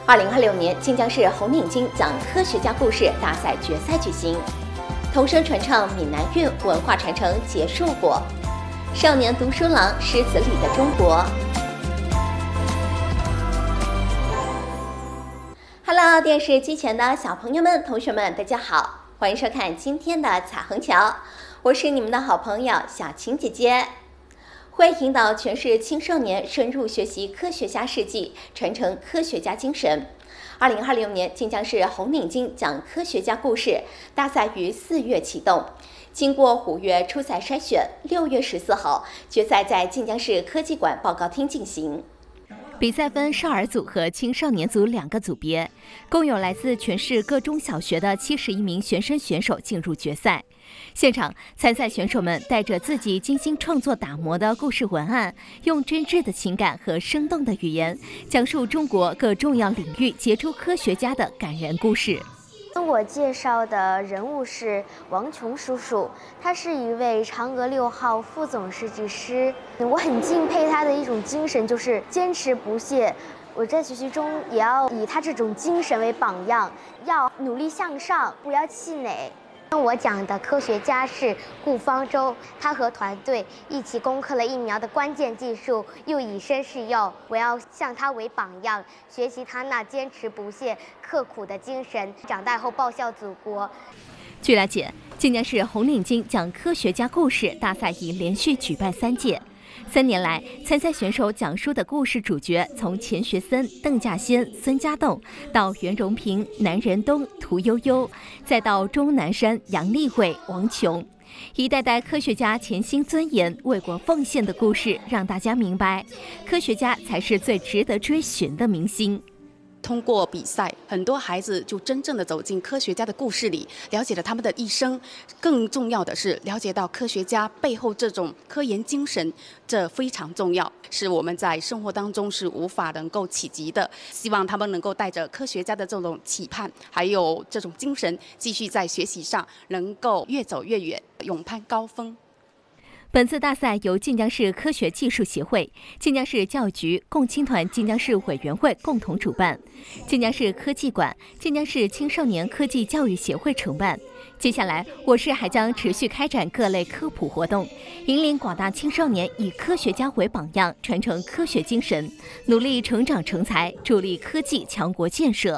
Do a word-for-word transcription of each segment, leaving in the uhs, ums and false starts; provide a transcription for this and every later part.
二零二六年晋江市红领巾讲科学家故事大赛决赛举行，童声传唱闽南韵文化传承结束过。少年读书郎诗词里的中国。Hello， 电视机前的小朋友们、同学们，大家好，欢迎收看今天的彩虹桥，我是你们的好朋友小晴姐姐。会引导全市青少年深入学习科学家事迹，传承科学家精神。二零二六年晋江市红领巾讲科学家故事大赛于四月启动，经过五月初赛筛选，六月十四号决赛在晋江市科技馆报告厅进行。比赛分少儿组和青少年组两个组别，共有来自全市各中小学的七十一名学生选手进入决赛。现场参赛选手们带着自己精心创作打磨的故事文案，用真挚的情感和生动的语言，讲述中国各重要领域杰出科学家的感人故事。 我介绍的人物是王琼叔叔，他是一位嫦娥六号副总设计师。我很敬佩他的一种精神，就是坚持不懈。我在学习中也要以他这种精神为榜样，要努力向上，不要气馁。我讲的科学家是顾方舟，他和团队一起攻克了疫苗的关键技术，又以身试药。我要向他为榜样，学习他那坚持不懈、刻苦的精神，长大后报效祖国。 据了解，晋江市红领巾讲科学家故事大赛已连续举办三届。三年来，参赛选手讲述的故事主角从钱学森、邓稼先、孙家栋，到袁隆平、南仁东、屠呦呦，再到钟南山、杨利伟、王琼，一代代科学家潜心钻研、为国奉献的故事，让大家明白，科学家才是最值得追寻的明星。 通过比赛，很多孩子就真正的走进科学家的故事里，了解了他们的一生。更重要的是，了解到科学家背后这种科研精神，这非常重要，是我们在生活当中是无法能够企及的。希望他们能够带着科学家的这种期盼，还有这种精神，继续在学习上能够越走越远，勇攀高峰。 本次大赛由晋江市科学技术协会、晋江市教育局、共青团晋江市委员会共同主办，晋江市科技馆、晋江市青少年科技教育协会承办。接下来，我市还将持续开展各类科普活动，引领广大青少年以科学家为榜样，传承科学精神，努力成长成才，助力科技强国建设。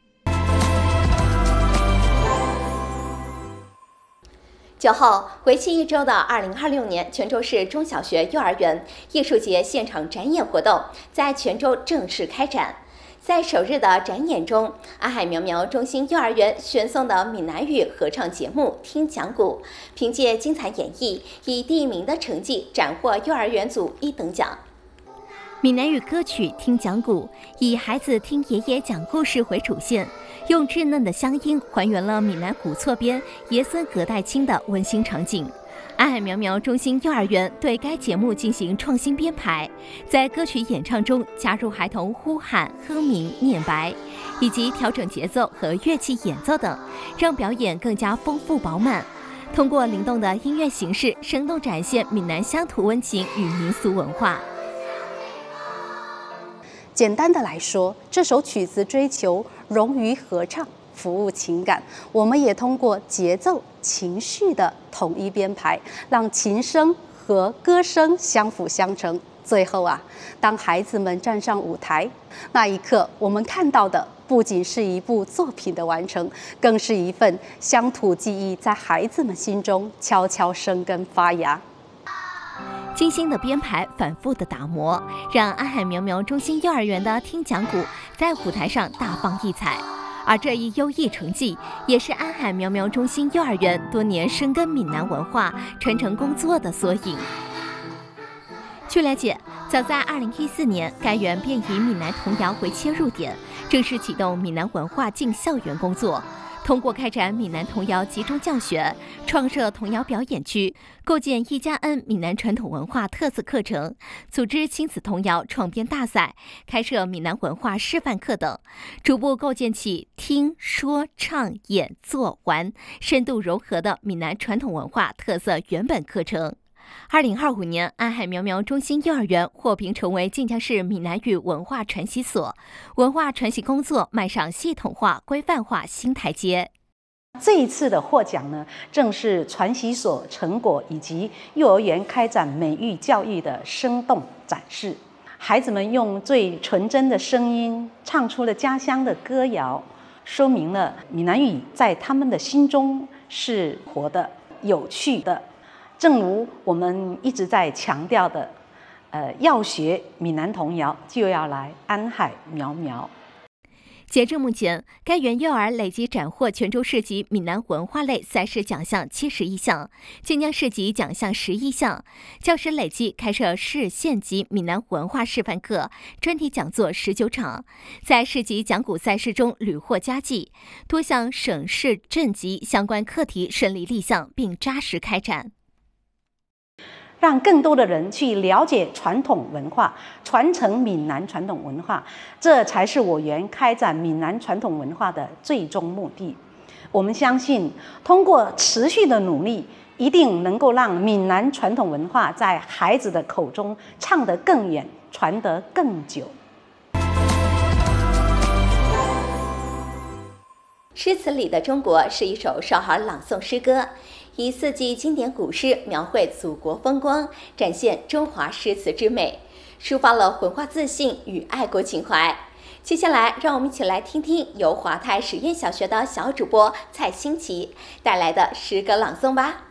九号，为期一周的二零二六年泉州市中小学幼儿园艺术节现场展演活动在泉州正式开展。在首日的展演中，安海苗苗中心幼儿园选送的闽南语合唱节目《听讲鼓》，凭借精彩演绎，以第一名的成绩斩获幼儿园组一等奖。闽南语歌曲《听讲鼓》以孩子听爷爷讲故事为主线，用稚嫩的乡音还原了闽南古厝边爷孙隔代亲的温馨场景。安海苗苗中心幼儿园对该节目进行创新编排，在歌曲演唱中加入孩童呼喊、哼鸣、念白，以及调整节奏和乐器演奏等，让表演更加丰富饱满。通过灵动的音乐形式，生动展现闽南乡土温情与民俗文化。 简单的来说，这首曲子追求融于合唱，服务情感。我们也通过节奏、情绪的统一编排，让琴声和歌声相辅相成。最后啊，当孩子们站上舞台，那一刻，我们看到的不仅是一部作品的完成，更是一份乡土记忆在孩子们心中悄悄生根发芽。 精心的编排，反复的打磨，让安海苗苗中心幼儿园的听讲鼓在舞台上大放异彩。而这一优异成绩，也是安海苗苗中心幼儿园多年深耕闽南文化传承工作的缩影。据了解，早在二零一四年，该园便以闽南童谣为切入点，正式启动闽南文化进校园工作。通过开展闽南童谣集中教学，创设童谣表演区，构建一加 N 闽南传统文化特色课程，组织亲子童谣创编大赛，开设闽南文化示范课等，逐步构建起听说唱演作玩深度融合的闽南传统文化特色原本课程。 二零二五年，安海苗苗中心幼儿园获评成为晋江市闽南语文化传习所，文化传习工作迈上系统化、规范化新台阶。 这一次的获奖呢，正是传习所成果以及幼儿园开展美育教育的生动展示。孩子们用最纯真的声音唱出了家乡的歌谣，说明了闽南语在他们的心中是活的、有趣的。正如我们一直在强调的，呃，要学闽南童谣，就要来安海苗苗。 截至目前，该园幼儿累计斩获泉州市级闽南文化类赛事奖项七十一项，晋江市级奖项十一项，教师累计开设市县级闽南文化示范课、专题讲座十九场，在市级讲古赛事中屡获佳绩，多项省市镇级相关课题顺利立项并扎实开展。 让更多的人去了解传统文化，传承闽南传统文化，这才是我园开展闽南传统文化的最终目的。我们相信，通过持续的努力，一定能够让闽南传统文化在孩子的口中唱得更远，传得更久。 诗词里的中国是一首少儿朗诵诗歌，以四季经典古诗描绘祖国风光，展现中华诗词之美，抒发了文化自信与爱国情怀。接下来，让我们一起来听听由华泰实验小学的小主播蔡新奇带来的诗歌朗诵吧。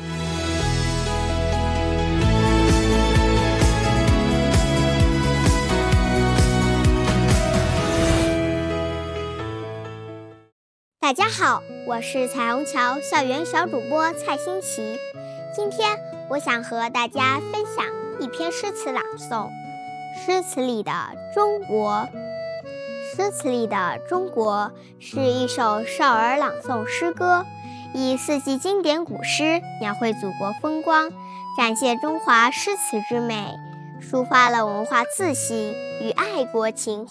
大家好，我是彩虹桥校园小主播蔡新奇。今天我想和大家分享一篇诗词朗诵，诗词里的中国。诗词里的中国是一首少儿朗诵诗歌，以四季经典古诗描绘祖国风光，展现中华诗词之美，抒发了文化自信与爱国情怀。